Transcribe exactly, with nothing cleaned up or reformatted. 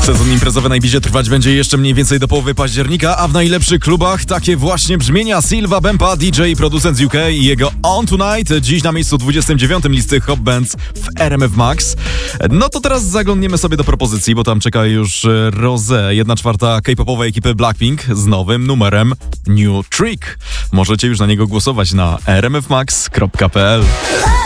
Sezon imprezowy na Ibizie trwać będzie jeszcze mniej więcej do połowy października, a w najlepszych klubach takie właśnie brzmienia. Silva Bempa, D J i producent z U K i jego On Tonight, dziś na miejscu dwudziestym dziewiątym listy Hot Bands w R M F Max. No to teraz zaglądniemy sobie do propozycji, bo tam czeka już Rosé, jedna czwarta K-popowej ekipy Blackpink z nowym numerem New Trick. Możecie już na niego głosować na r m f max kropka p l.